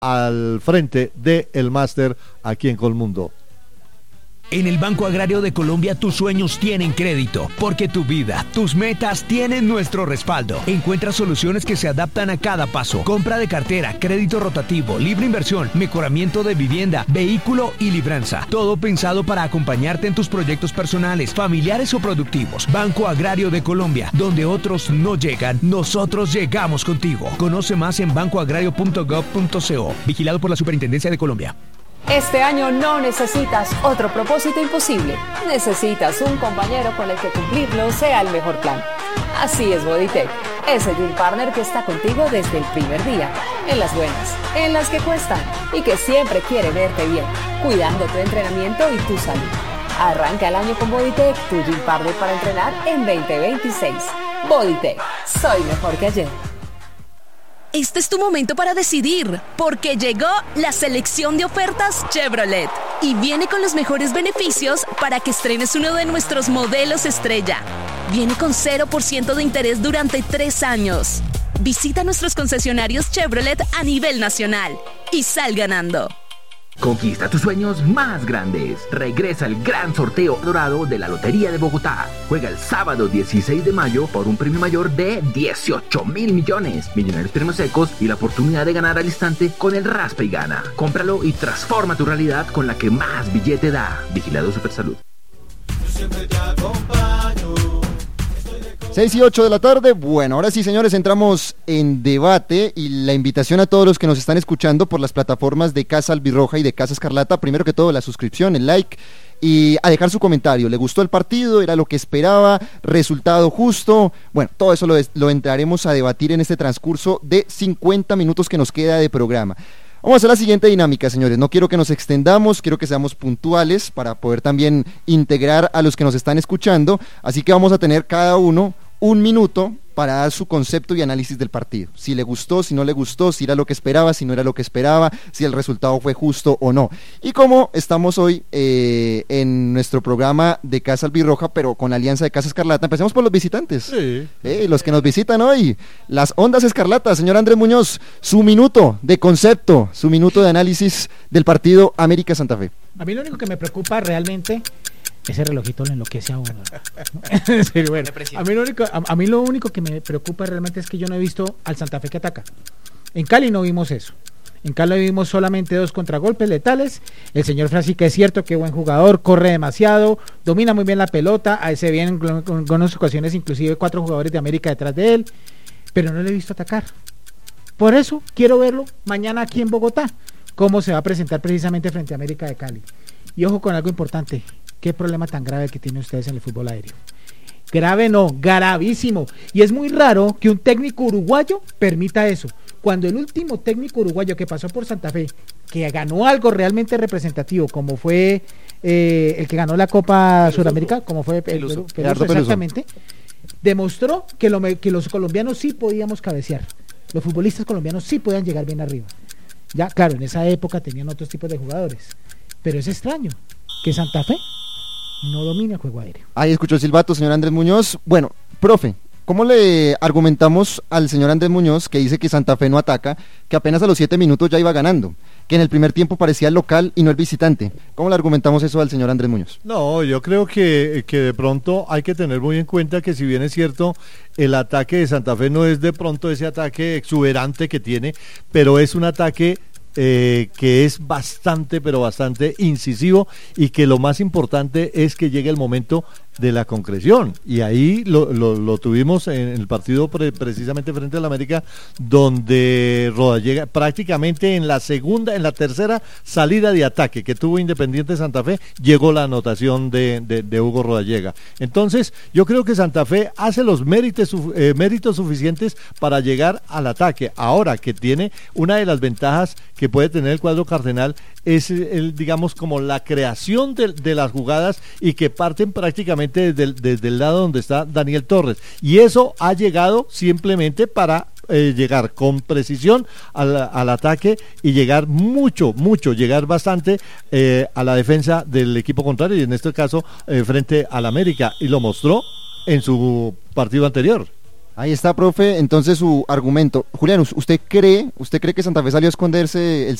al frente del máster aquí en Colmundo. En el Banco Agrario de Colombia tus sueños tienen crédito, porque tu vida, tus metas tienen nuestro respaldo. Encuentra soluciones que se adaptan a cada paso. Compra de cartera, crédito rotativo, libre inversión, mejoramiento de vivienda, vehículo y libranza. Todo pensado para acompañarte en tus proyectos personales, familiares o productivos. Banco Agrario de Colombia, donde otros no llegan, nosotros llegamos contigo. Conoce más en bancoagrario.gov.co. Vigilado por la Superintendencia de Colombia. Este año no necesitas otro propósito imposible. Necesitas un compañero con el que cumplirlo sea el mejor plan. Así es Bodytech, ese gym partner que está contigo desde el primer día, en las buenas, en las que cuestan y que siempre quiere verte bien, cuidando tu entrenamiento y tu salud. Arranca el año con Bodytech, tu gym partner para entrenar en 2026. Bodytech, soy mejor que ayer. Este es tu momento para decidir, porque llegó la selección de ofertas Chevrolet y viene con los mejores beneficios para que estrenes uno de nuestros modelos estrella. Viene con 0% de interés durante 3 años. Visita nuestros concesionarios Chevrolet a nivel nacional y sal ganando. Conquista tus sueños más grandes. Regresa el gran sorteo dorado de la Lotería de Bogotá. Juega el sábado 16 de mayo por un premio mayor de 18.000 millones. Millonarios premios secos y la oportunidad de ganar al instante con el Raspa y Gana. Cómpralo y transforma tu realidad con la que más billete da. Vigilado Supersalud. 6 y 8 de la tarde, bueno, ahora sí señores, entramos en debate y la invitación a todos los que nos están escuchando por las plataformas de Casa Albirroja y de Casa Escarlata, primero que todo la suscripción, el like y a dejar su comentario. ¿Le gustó el partido? ¿Era lo que esperaba? ¿Resultado justo? Bueno, todo eso lo entraremos a debatir en este transcurso de 50 minutos que nos queda de programa. Vamos a hacer la siguiente dinámica, señores. No quiero que nos extendamos, quiero que seamos puntuales para poder también integrar a los que nos están escuchando. Así que vamos a tener cada uno 1 minuto para dar su concepto y análisis del partido. Si le gustó, si no le gustó, si era lo que esperaba, si no era lo que esperaba, si el resultado fue justo o no. Y como estamos hoy en nuestro programa de Casa Albirroja, pero con alianza de Casa Escarlata, empecemos por los visitantes. Sí. Los que nos visitan hoy, las Ondas Escarlatas. Señor Andrés Muñoz, su minuto de concepto, su minuto de análisis del partido América Santa Fe. A mí lo único que me preocupa realmente, ese relojito lo enloquece a uno. Sí, bueno, a mí lo único que me preocupa realmente es que yo no he visto al Santa Fe que ataca. En Cali no vimos eso. En Cali vimos solamente 2 contragolpes letales. El señor Francisco, que es cierto que buen jugador, corre demasiado, domina muy bien la pelota, a ese vienen con algunas ocasiones inclusive 4 jugadores de América detrás de él, pero no le he visto atacar. Por eso quiero verlo mañana aquí en Bogotá, cómo se va a presentar precisamente frente a América de Cali. Y ojo con algo importante. ¿Qué problema tan grave que tienen ustedes en el fútbol aéreo? Grave no, gravísimo. Y es muy raro que un técnico uruguayo permita eso. Cuando el último técnico uruguayo que pasó por Santa Fe, que ganó algo realmente representativo, como fue el que ganó la Copa Sudamérica, como fue Peluso, exactamente, demostró que los colombianos sí podíamos cabecear. Los futbolistas colombianos sí podían llegar bien arriba. Ya, claro, en esa época tenían otros tipos de jugadores. Pero es extraño que Santa Fe no domina el juego aéreo. Ahí escuchó el silbato, señor Andrés Muñoz. Bueno, profe, ¿cómo le argumentamos al señor Andrés Muñoz, que dice que Santa Fe no ataca, que apenas a los 7 minutos ya iba ganando, que en el primer tiempo parecía el local y no el visitante? ¿Cómo le argumentamos eso al señor Andrés Muñoz? No, yo creo que de pronto hay que tener muy en cuenta que si bien es cierto, el ataque de Santa Fe no es de pronto ese ataque exuberante que tiene, pero es un ataque que es bastante, pero bastante incisivo, y que lo más importante es que llegue el momento de la concreción, y ahí lo tuvimos en el partido precisamente frente a la América, donde Rodallega prácticamente en la tercera salida de ataque que tuvo Independiente Santa Fe, llegó la anotación de Hugo Rodallega. Entonces yo creo que Santa Fe hace los méritos suficientes para llegar al ataque. Ahora que tiene una de las ventajas que puede tener el cuadro cardenal es digamos como la creación de las jugadas, y que parten prácticamente desde el lado donde está Daniel Torres, y eso ha llegado simplemente para llegar con precisión al ataque y llegar llegar bastante a la defensa del equipo contrario, y en este caso frente al América, y lo mostró en su partido anterior. Ahí está, profe, entonces su argumento. Julián, ¿usted cree que Santa Fe salió a esconderse el